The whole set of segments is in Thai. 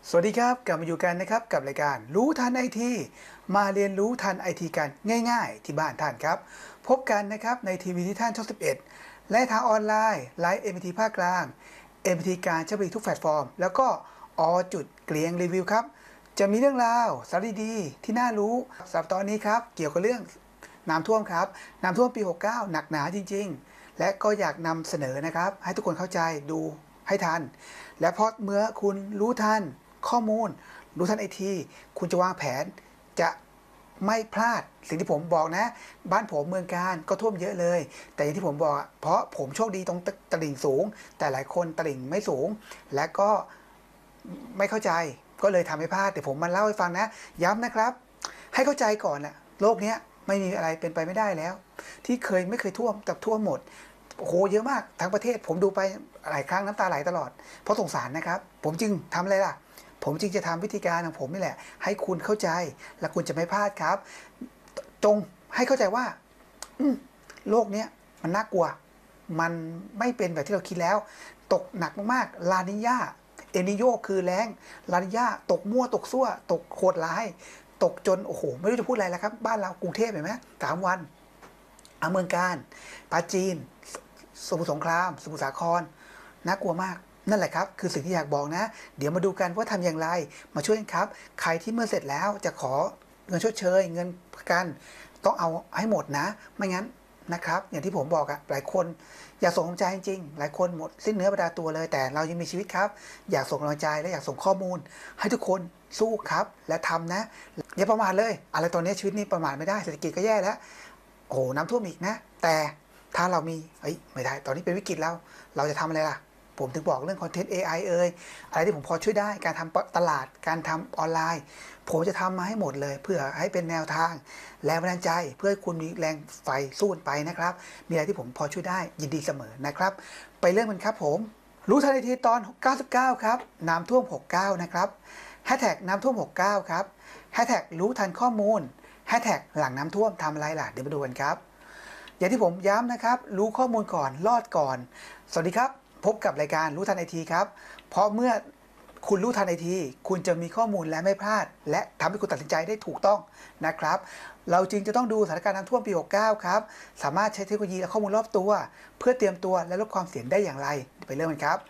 สวัสดีครับกลับมาอยู่กันนะครับกับรายการรู้ทันไอทีมาเรียนรู้ทันไอทีกันง่ายๆที่บ้านท่านครับพบกันนะครับในทีวีที่ท่านช่อง11และทางออนไลน์ไลฟ์ MT ภาคกลาง MT การใช้บริการทุกแพลตฟอร์มแล้วก็จุดเกลียงรีวิวครับจะมีเรื่องราวสาระดีๆที่น่ารู้สำหรับตอนนี้ครับเกี่ยวกับเรื่องน้ำท่วมครับน้ำท่วมปี69หนักหนาจริงๆและก็อยากนำเสนอนะครับให้ทุกคนเข้าใจดูให้ทันและเพราะเมื่อคุณรู้ทันข้อมูลรู้ทันไอทีคุณจะวางแผนจะไม่พลาดสิ่งที่ผมบอกนะบ้านผมเมืองการก็ท่วมเยอะเลยแต่อย่างที่ผมบอกเพราะผมโชคดีตรงตลิ่งสูงแต่หลายคนตลิ่งไม่สูงและก็ไม่เข้าใจก็เลยทำให้พลาดแต่ผมมาเล่าให้ฟังนะย้ำนะครับให้เข้าใจก่อนนะโลกนี้ไม่มีอะไรเป็นไปไม่ได้แล้วที่ไม่เคยท่วมแต่ท่วมหมดโอ้โหเยอะมากทั้งประเทศผมดูไปหลายครั้งน้ำตาไหลตลอดเพราะสงสารนะครับผมจึงทำอะไรล่ะผมจึงจะทำวิธีการของผมนี่แหละให้คุณเข้าใจและคุณจะไม่พลาดครับจงให้เข้าใจว่าโลกนี้มันน่ากลัวมันไม่เป็นแบบที่เราคิดแล้วตกหนักมากๆลานิญาเอนิโยคือแรงลานิญาตกมั่วตกซั่วตกโหดร้ายตกจนโอ้โหไม่รู้จะพูดอะไรแล้วครับบ้านเรากรุงเทพเห็นไหม3 วันเมืองการปาจีนสมุทรสงครามสมุทรสาครน่ากลัวมากนั่นแหละครับคือสิ่งที่อยากบอกนะเดี๋ยวมาดูกันว่าทำอย่างไรมาช่วยกันครับใครที่เมื่อเสร็จแล้วจะขอเงินชดเชยเงินประกันต้องเอาให้หมดนะไม่งั้นนะครับอย่างที่ผมบอกอะหลายคนอยากส่งกำลังใจจริงๆหลายคนหมดสิ้นเนื้อประดาตัวเลยแต่เรายังมีชีวิตครับอยากส่งกำลังใจและอยากส่งข้อมูลให้ทุกคนสู้ครับและทำนะอย่าประมาทเลยอะไรตอนนี้ชีวิตนี้ประมาทไม่ได้เศรษฐกิจก็แย่แล้วโอ้โหน้ำท่วมอีกนะแต่ถ้าเรามีไม่ได้ตอนนี้เป็นวิกฤตแล้วเราจะทำอะไรล่ะผมถึงบอกเรื่องคอนเทนต์ AI อะไรที่ผมพอช่วยได้การทำตลาดการทำออนไลน์ผมจะทำมาให้หมดเลยเพื่อให้เป็นแนวทางแรงบันดาลใจเพื่อให้คุณมีแรงไฟสู้ไปนะครับมีอะไรที่ผมพอช่วยได้ยินดีเสมอนะครับไปเรื่องมันครับผมรู้ทันทีตอน99ครับน้ำท่วม69นะครับแฮชแท็กน้ำท่วม69ครับแฮชแท็กรู้ทันข้อมูลแฮชแท็กหลังน้ำท่วมทำอะไรล่ะเดี๋ยวมาดูกันครับอย่างที่ผมย้ำนะครับรู้ข้อมูลก่อนรอดก่อนสวัสดีครับพบกับรายการรู้ทันไอทีครับเพราะเมื่อคุณรู้ทันไอทีคุณจะมีข้อมูลและไม่พลาดและทำให้คุณตัดสินใจได้ถูกต้องนะครับเราจึงจะต้องดูสถานการณ์น้ำท่วมปี69ครับสามารถใช้เทคโนโลยีและข้อมูลรอบตัวเพื่อเตรียมตัวและลดความเสี่ยงได้อย่างไรไปเริ่มกันครับ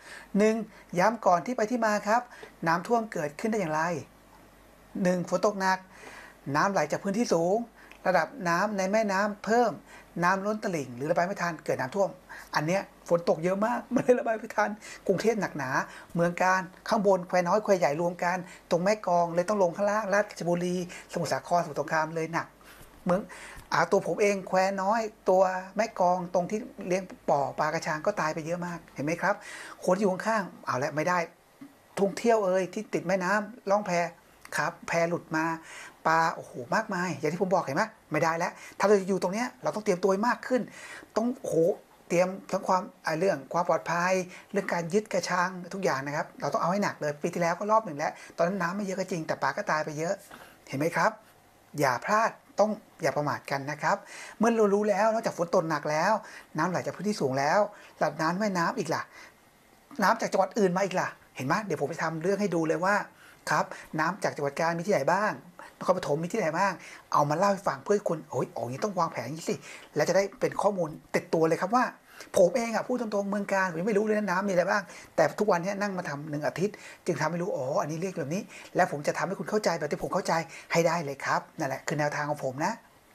1. ย้ำก่อนที่ไปที่มาครับน้ำท่วมเกิดขึ้นได้อย่างไร 1. ฝนตกหนักน้ำไหลจากพื้นที่สูงระดับน้ำในแม่น้ำเพิ่มน้ำล้นตลิ่งหรือระบายไม่ทันเกิดน้ำท่วมอันเนี้ยฝนตกเยอะมากไม่ได้ระบายไม่ทันกรุงเทพหนักหนาเมืองการข้างบนแควน้อยแควใหญ่รวมกันตรงแม่กลองเลยต้องลงข้างล่างราชบุรีสมุทรสาครสมุทรสงครามเลยหนักเมืองตัวผมเองแควน้อยตัวแม่กลองตรงที่เลี้ยงปลากระชังก็ตายไปเยอะมากเห็นไหมครับคนอยู่ข้างๆเอาละไม่ได้ท่องเที่ยวที่ติดแม่น้ำล่องแพครับแพหลุดมาปลาโอ้โหมากมายอย่างที่ผมบอกเห็นไหมไม่ได้แล้วถ้าเราจะอยู่ตรงนี้เราต้องเตรียมตัวมากขึ้นต้องโอ้โหเตรียมทั้งเรื่องความปลอดภัยเรื่องการยึดกระชังทุกอย่างนะครับเราต้องเอาให้หนักเลยปีที่แล้วก็รอบหนึ่งแล้วตอนนั้นน้ำไม่เยอะก็จริงแต่ปลาก็ตายไปเยอะเห็นไหมครับอย่าพลาดต้องอย่าประมาทกันนะครับเมื่อเรารู้แล้วนอกจากฝนตกหนักแล้วน้ำไหลจากพื้นที่สูงแล้วระดับน้ำแม่น้ำอีกล่ะน้ำจากจังหวัดอื่นมาอีกล่ะเห็นไหมเดี๋ยวผมไปทำเรื่องให้ดูเลยว่าครับน้ำจากจังหวัดกาญมีที่ไหนบ้างนครปฐมมีที่ไหนบ้างเอามาเล่าให้ฟังเพื่อคุณอย่างนี้ต้องวางแผนอย่างนี้สิแล้วจะได้เป็นข้อมูลติดตัวเลยครับว่าผมเองพูดตรงๆเมืองการผมไม่รู้เลยน้ำมีอะไรบ้างแต่ทุกวันนี้นั่งมาทำ1 อาทิตย์จึงทำให้รู้อันนี้เรียกแบบนี้แล้วผมจะทำให้คุณเข้าใจแบบที่ผมเข้าใจให้ได้เลยครับนั่นแหละคือแนวทางของผมนะ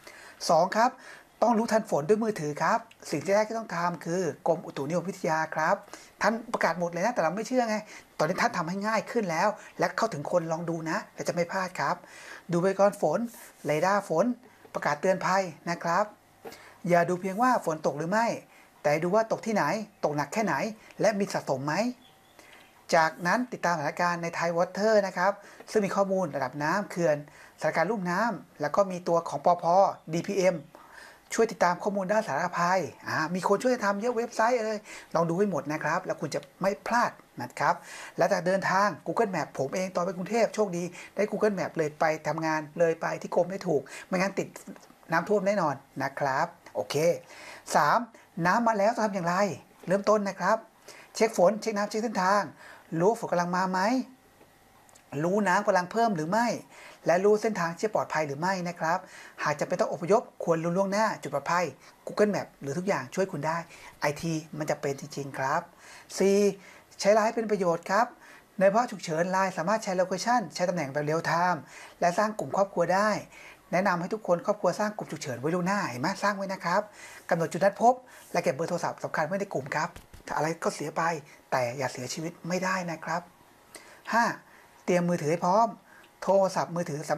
2ครับต้องรู้ทันฝนด้วยมือถือครับสิ่งแรกที่ต้องทำคือกรมอุตุนิยมวิทยาครับท่านประกาศหมดเลยนะแต่เราไม่เชื่อไงตอนนี้ท่านทำให้ง่ายขึ้นแล้วและเข้าถึงคนลองดูนะและจะไม่พลาดครับดูพยากรณ์ฝนเรดาร์ฝนประกาศเตือนภัยนะครับอย่าดูเพียงว่าฝนตกหรือไม่แต่ดูว่าตกที่ไหนตกหนักแค่ไหนและมีสะสมไหมจากนั้นติดตามสถานการณ์ในไทยวอเตอร์นะครับซึ่งมีข้อมูลระดับน้ำเขื่อนสถานการณ์ลุ่มน้ำแล้วก็มีตัวของปพ DPM ช่วยติดตามข้อมูลด้านสาธารณภัยมีคนช่วยทำเยอะเว็บไซต์เลยลองดูให้หมดนะครับแล้วคุณจะไม่พลาดนะครับและจากเดินทาง Google Map ผมเองตอนไปกรุงเทพโชคดีได้ Google Map เลยไปทำงานเลยไปที่กรมได้ถูกไม่งั้นติดน้ำท่วมแน่นอนนะครับโอเค 3. น้ำมาแล้วต้องทำอย่างไรเริ่มต้นนะครับเช็คฝนเช็คน้ำเช็คเส้นทางรู้ฝนกำลังมาไหมรู้น้ำกำลังเพิ่มหรือไม่และรู้เส้นทางที่ปลอดภัยหรือไม่นะครับหากจะเป็นต้องอพยพควรรู้ล่วงหน้าจุดปลอดภัย Google Map หรือทุกอย่างช่วยคุณได้ IT มันจะเป็นจริงๆครับ C ใช้ไลน์ให้เป็นประโยชน์ครับในภาวะฉุกเฉินไลน์สามารถแชร์โลเคชั่นใช้ตำแหน่งแบบเรียลไทม์และสร้างกลุ่มครอบครัวได้แนะนำให้ทุกคนครอบครัวสร้างกลุ่มฉุกเฉินไว้ล่วงหน้าเห็นไหมสร้างไว้นะครับกำหนดจุดนัดพบและเก็บเบอร์โทรศัพท์สำคัญไว้ในกลุ่มครับถ้าอะไรก็เสียไปแต่อย่าเสียชีวิตไม่ได้นะครับ 5. เตรียมมือถือให้พร้อมโทรศัพท์มือถือ